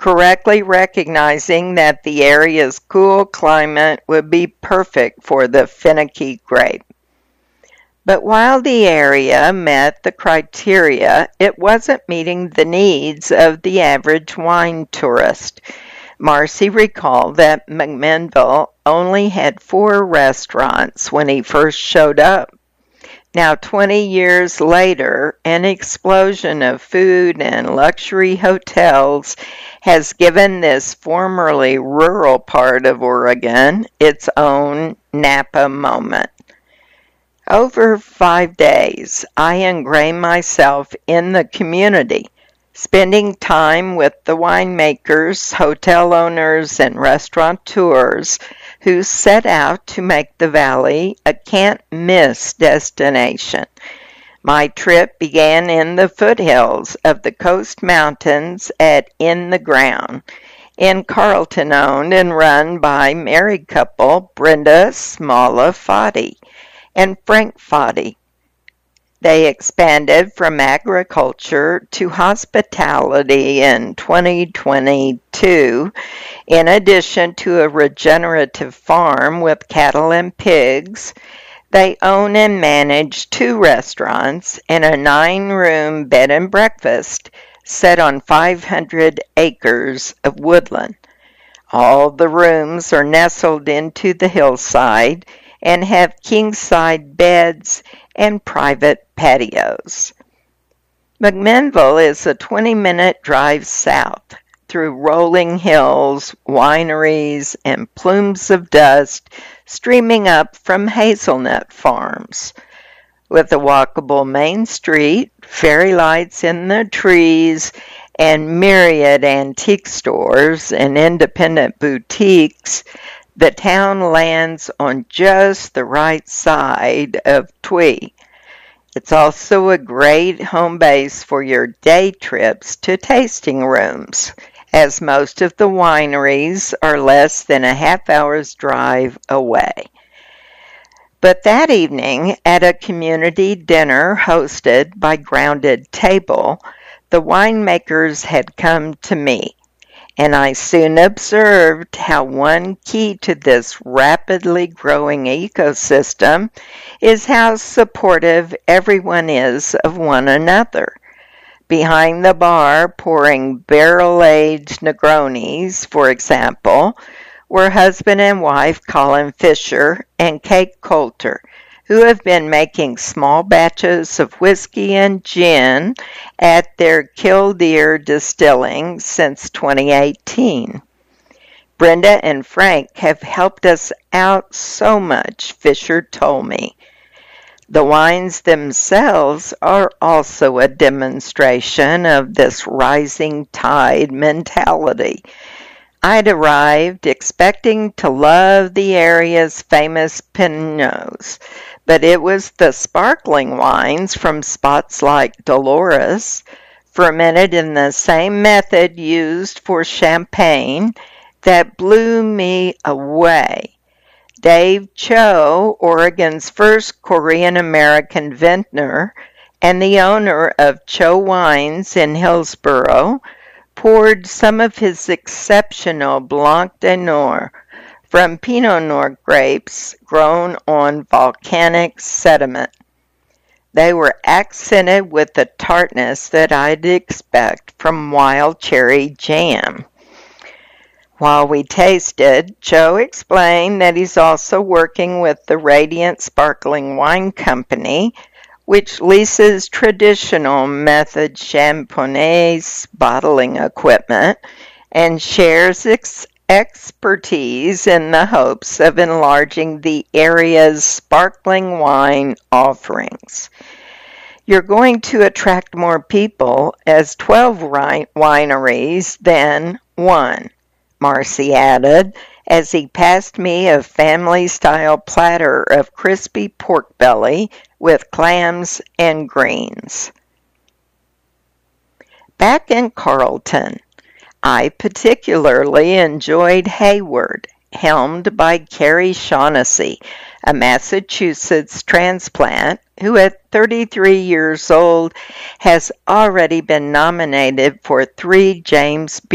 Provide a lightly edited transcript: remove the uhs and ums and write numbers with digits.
correctly recognizing that the area's cool climate would be perfect for the finicky grape. But while the area met the criteria, it wasn't meeting the needs of the average wine tourist. Marcy recalled that McMinnville only had 4 restaurants when he first showed up. Now, 20 years later, an explosion of food and luxury hotels has given this formerly rural part of Oregon its own Napa moment. Over 5 days, I ingrained myself in the community, spending time with the winemakers, hotel owners, and restaurateurs who set out to make the valley a can't-miss destination. My trip began in the foothills of the Coast Mountains at In the Ground, in Carlton, owned and run by married couple Brenda Smalla Foddy and Frank Foddy. They expanded from agriculture to hospitality in 2022, in addition to a regenerative farm with cattle and pigs. They own and manage 2 restaurants and a 9-room bed and breakfast set on 500 acres of woodland. All the rooms are nestled into the hillside and have king-side beds and private patios. McMinnville is a 20-minute drive south through rolling hills, wineries, and plumes of dust streaming up from hazelnut farms. With a walkable main street, fairy lights in the trees, and myriad antique stores and independent boutiques, the town lands on just the right side of Twee. It's also a great home base for your day trips to tasting rooms, as most of the wineries are less than a half-hour's drive away. But that evening, at a community dinner hosted by Grounded Table, the winemakers had come to me, and I soon observed how one key to this rapidly growing ecosystem is how supportive everyone is of one another. Behind the bar, pouring barrel-aged Negronis, for example, were husband and wife Colin Fisher and Kate Coulter, who have been making small batches of whiskey and gin at their Killdeer distilling since 2018. Brenda and Frank have helped us out so much, Fisher told me. The wines themselves are also a demonstration of this rising tide mentality. I'd arrived expecting to love the area's famous Pinots, but it was the sparkling wines from spots like Dolores, fermented in the same method used for champagne, that blew me away. Dave Cho, Oregon's first Korean-American vintner and the owner of Cho Wines in Hillsboro, poured some of his exceptional Blanc de Noir from Pinot Noir grapes grown on volcanic sediment. They were accented with the tartness that I'd expect from wild cherry jam. While we tasted, Joe explained that he's also working with the Radiant Sparkling Wine Company, which leases traditional method Champagnes bottling equipment and shares its expertise in the hopes of enlarging the area's sparkling wine offerings. You're going to attract more people as 12 wineries than 1, Marcy added, as he passed me a family-style platter of crispy pork belly with clams and greens. Back in Carlton, I particularly enjoyed Hayward, helmed by Carrie Shaughnessy, a Massachusetts transplant who at 33 years old has already been nominated for 3 James